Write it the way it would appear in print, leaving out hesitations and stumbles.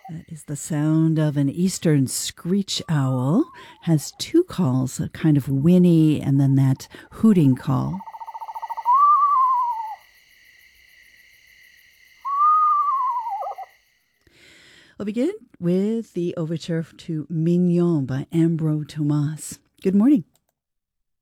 That is the sound of an eastern screech owl. Has two calls, a kind of whinny and then that hooting call. I'll begin with the overture to Mignon by Ambro Thomas. Good morning.